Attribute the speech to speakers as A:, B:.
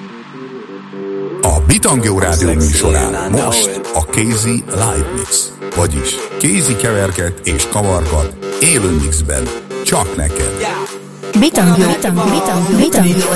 A: A Bitangó rádió műsorán most a Kézi Live Mix, vagyis Kézi keverket és kavargat élő mixben, csak neked.
B: Bitangó